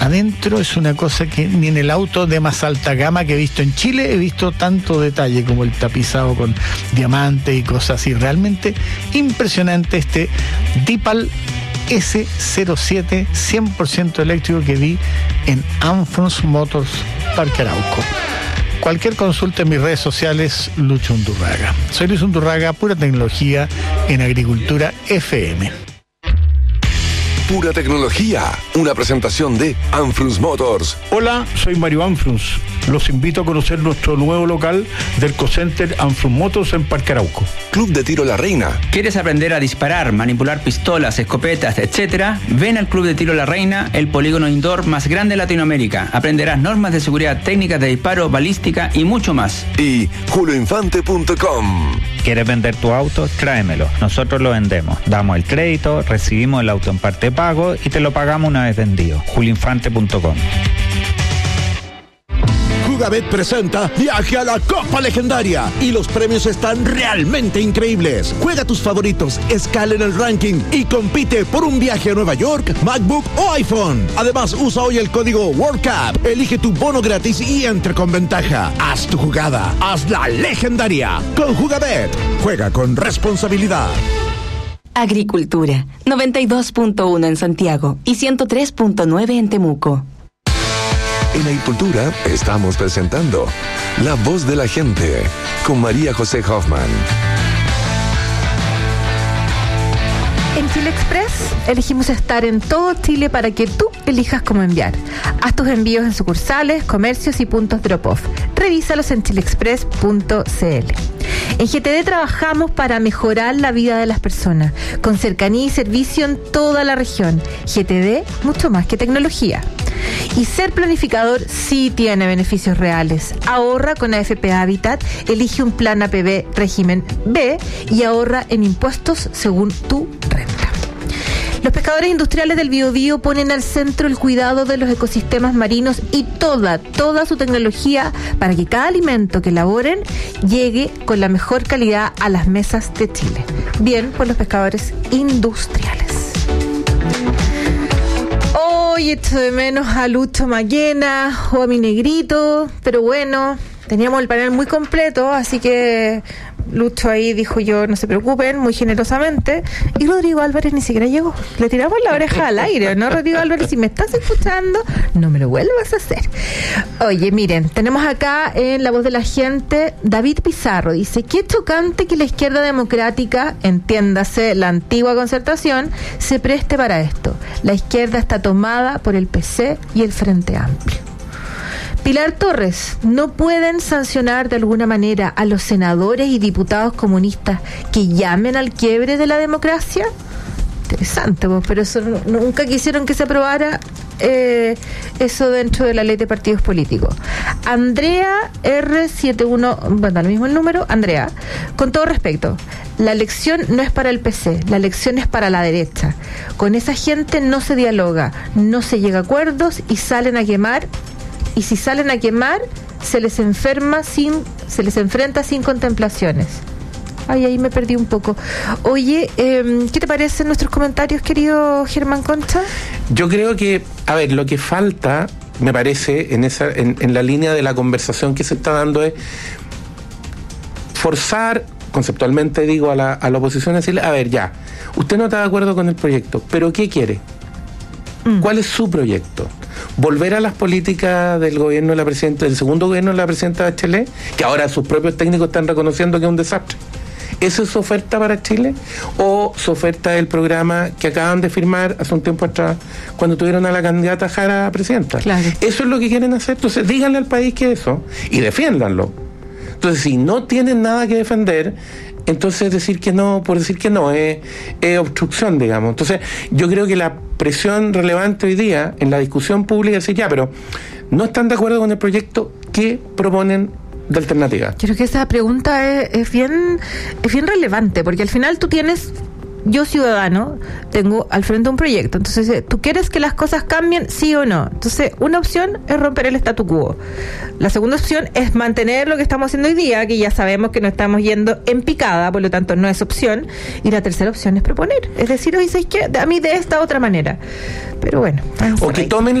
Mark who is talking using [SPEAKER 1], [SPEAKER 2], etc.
[SPEAKER 1] adentro es una cosa que ni en el auto de más alta gama que he visto en Chile he visto tanto detalle como el tapizado con diamantes y cosas así. Realmente impresionante este Deepal S07 100% eléctrico que vi en Anfrons Motors Parque Arauco. Cualquier consulta en mis redes sociales, Lucho Undurraga. Soy Luis Undurraga, pura tecnología en Agricultura FM.
[SPEAKER 2] Pura tecnología, una presentación de Anfrons Motors.
[SPEAKER 3] Hola, soy Mario Anfrons. Los invito a conocer nuestro nuevo local del Cocenter Anfrons Motors en Parque Arauco.
[SPEAKER 2] Club de Tiro La Reina.
[SPEAKER 4] ¿Quieres aprender a disparar, manipular pistolas, escopetas, etcétera? Ven al Club de Tiro La Reina, el polígono indoor más grande de Latinoamérica. Aprenderás normas de seguridad, técnicas de disparo, balística y mucho más.
[SPEAKER 2] Y julioinfante.com.
[SPEAKER 5] ¿Quieres vender tu auto? Tráemelo. Nosotros lo vendemos. Damos el crédito, recibimos el auto en parte de pago y te lo pagamos una vez vendido. julioinfante.com.
[SPEAKER 6] Jugabet presenta Viaje a la Copa Legendaria y los premios están realmente increíbles. Juega tus favoritos, escala en el ranking y compite por un viaje a Nueva York, MacBook o iPhone. Además, usa hoy el código WorldCup, elige tu bono gratis y entra con ventaja. Haz tu jugada, hazla legendaria. Con Jugabet, juega con responsabilidad.
[SPEAKER 7] Agricultura, 92.1 en Santiago y 103.9 en Temuco.
[SPEAKER 2] En Agricultura estamos presentando La Voz de la Gente con María José Hoffman.
[SPEAKER 8] En Chile Express elegimos estar en todo Chile para que tú elijas cómo enviar. Haz tus envíos en sucursales, comercios y puntos drop-off. Revísalos en chileexpress.cl. En GTD trabajamos para mejorar la vida de las personas, con cercanía y servicio en toda la región. GTD, mucho más que tecnología. Y ser planificador sí tiene beneficios reales. Ahorra con AFP Habitat, elige un plan APB régimen B y ahorra en impuestos según tu renta. Los pescadores industriales del Biobío ponen al centro el cuidado de los ecosistemas marinos y toda su tecnología para que cada alimento que elaboren llegue con la mejor calidad a las mesas de Chile. Bien por los pescadores industriales. Hoy echo de menos a Lucho Maquena o a mi negrito, pero bueno, teníamos el panel muy completo, así que Lucho ahí dijo yo, no se preocupen, muy generosamente, y Rodrigo Álvarez ni siquiera llegó. Le tiramos la oreja al aire, ¿no, Rodrigo Álvarez? Si me estás escuchando, no me lo vuelvas a hacer. Oye, miren, tenemos acá en La Voz de la Gente, David Pizarro, dice, qué chocante que la izquierda democrática, entiéndase la antigua Concertación, se preste para esto. La izquierda está tomada por el PC y el Frente Amplio. Pilar Torres, ¿no pueden sancionar de alguna manera a los senadores y diputados comunistas que llamen al quiebre de la democracia? Interesante, pues, pero eso nunca quisieron que se aprobara eso dentro de la ley de partidos políticos. Andrea R71, bueno, al mismo el número, Andrea, con todo respeto, la elección no es para el PC, la elección es para la derecha. Con esa gente no se dialoga, no se llega a acuerdos y salen a quemar. Y si salen a quemar, se les enfrenta sin contemplaciones. Ay, ahí me perdí un poco. Oye, ¿qué te parecen nuestros comentarios, querido Germán Concha?
[SPEAKER 9] Yo creo que, a ver, lo que falta, me parece, en la línea de la conversación que se está dando es forzar, conceptualmente digo, a la oposición a decirle, a ver, ya, usted no está de acuerdo con el proyecto, pero ¿qué quiere? ¿Cuál es su proyecto? ¿Volver a las políticas del gobierno de la presidenta, del segundo gobierno de la presidenta Bachelet, que ahora sus propios técnicos están reconociendo que es un desastre? ¿Esa es su oferta para Chile? ¿O su oferta del programa que acaban de firmar hace un tiempo atrás, cuando tuvieron a la candidata Jara a presidenta? Claro. ¿Eso es lo que quieren hacer? Entonces díganle al país que eso, y defiéndanlo. Entonces, si no tienen nada que defender, entonces decir que no, por decir que no, es obstrucción, digamos. Entonces, yo creo que la presión relevante hoy día en la discusión pública es decir, ya, pero no están de acuerdo con el proyecto, ¿qué proponen de alternativa?
[SPEAKER 8] Yo creo que esa pregunta es bien relevante, porque al final tú tienes... Yo, ciudadano, tengo al frente un proyecto. Entonces, ¿tú quieres que las cosas cambien, sí o no? Entonces, una opción es romper el statu quo. La segunda opción es mantener lo que estamos haciendo hoy día, que ya sabemos que nos estamos yendo en picada, por lo tanto no es opción. Y la tercera opción es proponer. Es decir, hoy ¿sabes qué? A mí de esta otra manera. Pero bueno.
[SPEAKER 9] O que tomen